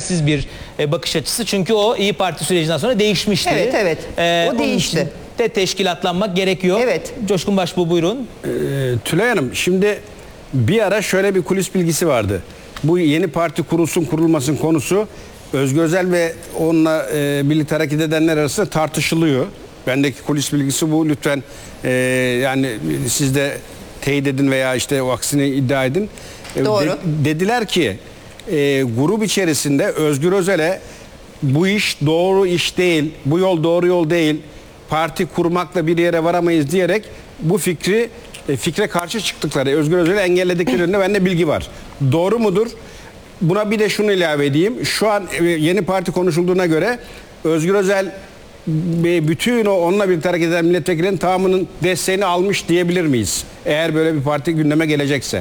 yetersiz bir bakış açısı. Çünkü o İyi Parti sürecinden sonra değişmişti. Evet, evet. O değişti. Onun için de teşkilatlanmak gerekiyor. Evet. Coşkun Başbuğ, buyurun. Tülay Hanım, şimdi bir ara şöyle bir kulis bilgisi vardı. Bu yeni parti kurulsun kurulmasın konusu Özgür Özel ve onunla birlikte hareket edenler arasında tartışılıyor. Bendeki kulis bilgisi bu. Lütfen yani siz de teyit edin veya işte o aksini iddia edin. Doğru. Dediler ki grup içerisinde Özgür Özel'e bu iş doğru iş değil, bu yol doğru yol değil, parti kurmakla bir yere varamayız diyerek bu fikre karşı çıktıkları, Özgür Özel'i engelledikleri yönünde bende bilgi var. Doğru mudur? Buna bir de şunu ilave edeyim. Şu an yeni parti konuşulduğuna göre Özgür Özel bütün onunla birlikte hareket eden milletvekillerinin tamamının desteğini almış diyebilir miyiz? Eğer böyle bir parti gündeme gelecekse.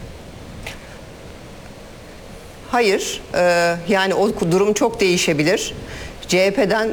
Hayır. Yani o durum çok değişebiil. CHP'den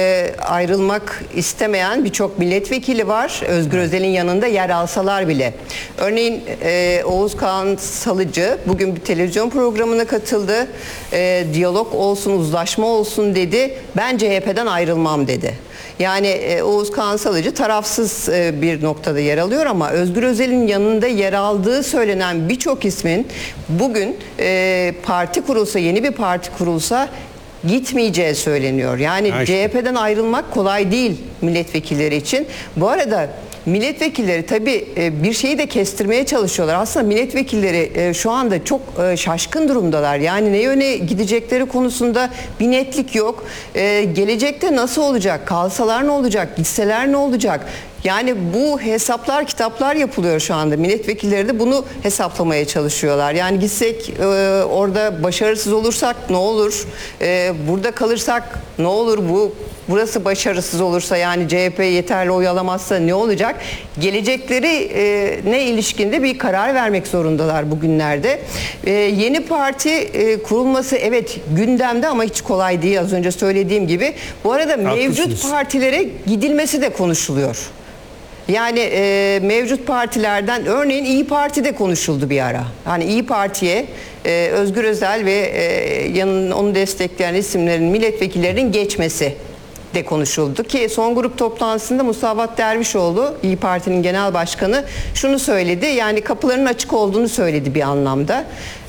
ayrılmak istemeyen birçok milletvekili var. Özgür Özel'in yanında yer alsalar bile. Örneğin Oğuz Kağan Salıcı bugün bir televizyon programına katıldı. Diyalog olsun, uzlaşma olsun dedi. Ben CHP'den ayrılmam dedi. Yani Oğuz Kağan Salıcı tarafsız bir noktada yer alıyor ama Özgür Özel'in yanında yer aldığı söylenen birçok ismin bugün parti kurulsa, yeni bir parti kurulsa gitmeyeceği söyleniyor. Yani CHP'den ayrılmak kolay değil milletvekilleri için. Bu arada milletvekilleri tabii bir şeyi de kestirmeye çalışıyorlar. Aslında milletvekilleri şu anda çok şaşkın durumdalar. Yani ne yöne gidecekleri konusunda bir netlik yok. Gelecekte nasıl olacak? Kalsalar ne olacak? Gitseler ne olacak? Yani bu hesaplar, kitaplar yapılıyor şu anda. Milletvekilleri de bunu hesaplamaya çalışıyorlar. Yani gitsek orada başarısız olursak ne olur? Burada kalırsak ne olur? Burası başarısız olursa, yani CHP yeterli oy alamazsa ne olacak? Gelecekleri ne ilişkinde bir karar vermek zorundalar bugünlerde. Yeni parti kurulması evet gündemde ama hiç kolay değil, az önce söylediğim gibi. Bu arada mevcut partilere gidilmesi de konuşuluyor. Yani mevcut partilerden örneğin İyi Parti'de konuşuldu bir ara. Yani İyi Parti'ye Özgür Özel ve onu destekleyen isimlerin milletvekillerinin geçmesi de konuşuldu ki son grup toplantısında Musavat Dervişoğlu, İyi Parti'nin genel başkanı, şunu söyledi. Yani kapıların açık olduğunu söyledi bir anlamda.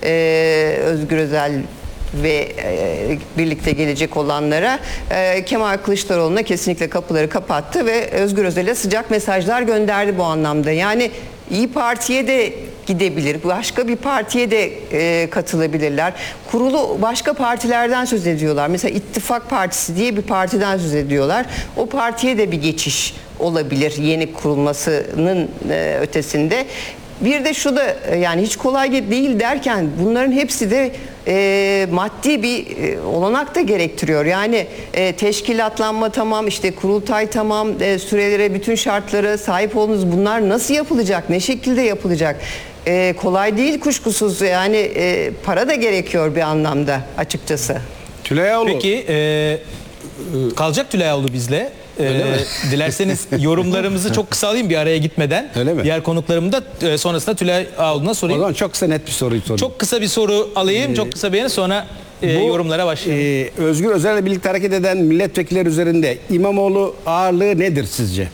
Özgür Özel ve birlikte gelecek olanlara Kemal Kılıçdaroğlu'na kesinlikle kapıları kapattı ve Özgür Özel'e sıcak mesajlar gönderdi bu anlamda. Yani İyi Parti'ye de gidebilir, başka bir partiye de katılabilirler. Kurulu başka partilerden söz ediyorlar. Mesela İttifak Partisi diye bir partiden söz ediyorlar. O partiye de bir geçiş olabilir yeni kurulmasının ötesinde. Bir de şu da yani hiç kolay değil derken bunların hepsi de maddi bir olanak da gerektiriyor. Yani teşkilatlanma tamam, işte kurultay tamam, sürelere, bütün şartlara sahip olduğunuz, bunlar nasıl yapılacak, ne şekilde yapılacak? Kolay değil kuşkusuz, yani para da gerekiyor bir anlamda açıkçası. Tülayoğlu. Peki kalacak Tülayoğlu bizle. Dilerseniz yorumlarımızı çok kısa alayım bir araya gitmeden. Öyle mi? Diğer konuklarımı da sonrasında Tülayoğlu'na sorayım. O zaman çok kısa, net bir soruyu sorayım. Çok kısa bir soru alayım, çok kısa bir sonra yorumlara başlayalım. Özgür Özel'le birlikte hareket eden milletvekilleri üzerinde İmamoğlu ağırlığı nedir sizce?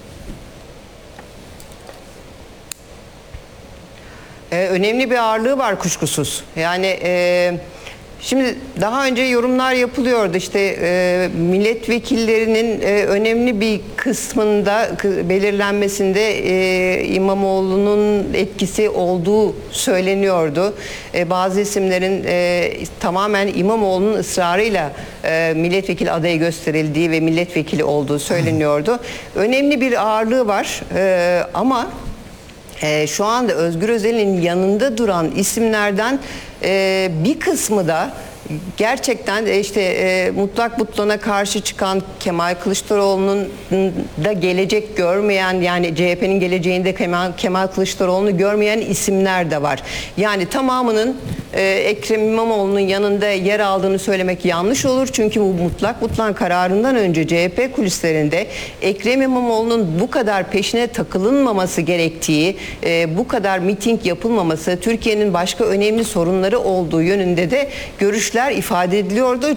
Önemli bir ağırlığı var kuşkusuz. Yani şimdi daha önce yorumlar yapılıyordu. İşte milletvekillerinin önemli bir kısmında belirlenmesinde İmamoğlu'nun etkisi olduğu söyleniyordu. Bazı isimlerin tamamen İmamoğlu'nun ısrarıyla milletvekili adayı gösterildiği ve milletvekili olduğu söyleniyordu. Önemli bir ağırlığı var ama şu anda Özgür Özel'in yanında duran isimlerden bir kısmı da gerçekten işte mutlak butlana karşı çıkan, Kemal Kılıçdaroğlu'nun da gelecek görmeyen, yani CHP'nin geleceğinde Kemal Kılıçdaroğlu'nu görmeyen isimler de var. Yani tamamının Ekrem İmamoğlu'nun yanında yer aldığını söylemek yanlış olur. Çünkü bu mutlak butlan kararından önce CHP kulislerinde Ekrem İmamoğlu'nun bu kadar peşine takılınmaması gerektiği, bu kadar miting yapılmaması, Türkiye'nin başka önemli sorunları olduğu yönünde de görüşler ifade ediliyordu.